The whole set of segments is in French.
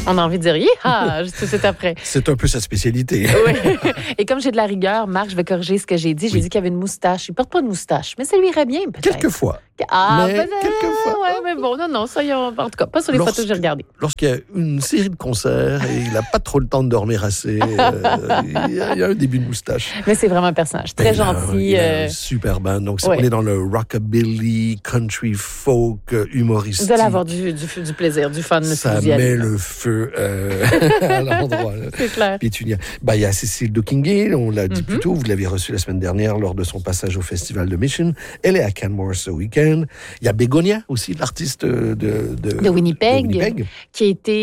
On a envie de dire juste tout de suite après. C'est un peu sa spécialité. Oui. Et comme j'ai de la rigueur, Marc, je vais corriger ce que j'ai dit. J'ai dit qu'il avait une moustache. Il porte pas de moustache, mais ça lui irait bien, peut-être. Quelquefois. Mais peut-être. Quelquefois. Ouais, mais bon, non, ça, en tout cas, pas sur les photos que j'ai regardées. Lorsqu'il y a une série de concerts et il n'a pas trop le temps de dormir assez, il y a un début de moustache. Mais c'est vraiment un personnage très gentil. Il a un super band. Donc, on est dans le rockabilly, country, folk, humoristique. Vous allez avoir du plaisir, du fun. Ça met le feu à l'endroit. C'est clair. Pétunia. Il y a Cécile Dokingue, on l'a dit plus tôt, vous l'avez reçue la semaine dernière lors de son passage au Festival de Mission. Elle est à Canmore ce week-end. Il y a Bégonia aussi, l'artiste de Winnipeg, qui a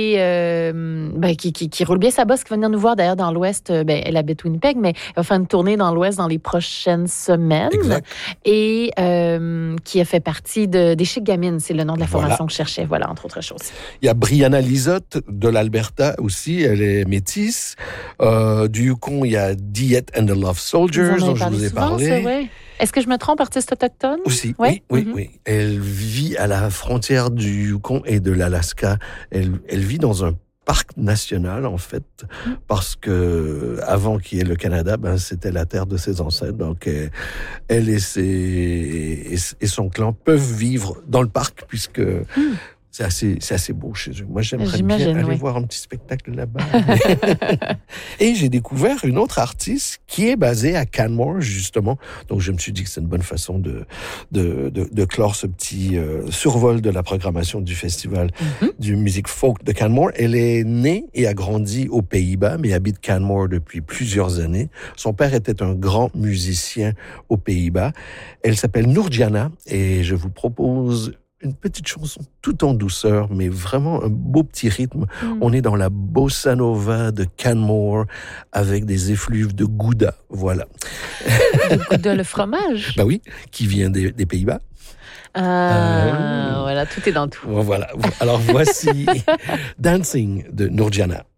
été, qui roule bien sa bosse, qui va venir nous voir d'ailleurs dans l'Ouest. Elle habite Winnipeg, mais elle va faire une tournée dans l'Ouest dans les prochaines semaines. Exact. Et qui a fait partie des Chic Gamines, c'est le nom de la formation que je cherchais, voilà, entre autres choses. Il y a Brianna Lizotte de l'Alberta aussi, elle est métisse. Du Yukon, il y a Diet and the Love Soldiers, dont je vous ai parlé. Ça, ouais. Est-ce que je me trompe, artiste autochtone? Aussi, ouais? Oui. Elle vit à la frontière du Yukon et de l'Alaska. Elle vit dans un parc national, en fait, parce que avant qu'il y ait le Canada, c'était la terre de ses ancêtres. Donc, elle et son clan peuvent vivre dans le parc, puisque c'est assez beau chez eux. Moi, j'aimerais bien aller voir un petit spectacle là-bas. Et j'ai découvert une autre artiste qui est basée à Canmore, justement. Donc, je me suis dit que c'est une bonne façon de clore ce petit survol de la programmation du festival du musique folk de Canmore. Elle est née et a grandi aux Pays-Bas, mais habite Canmore depuis plusieurs années. Son père était un grand musicien aux Pays-Bas. Elle s'appelle Nourdiana et je vous propose une petite chanson tout en douceur, mais vraiment un beau petit rythme. On est dans la bossa nova de Canmore avec des effluves de Gouda. Voilà. De Gouda, le fromage? Oui, qui vient des Pays-Bas. Voilà, tout est dans tout. Voilà. Alors voici Dancing de Nourdiana.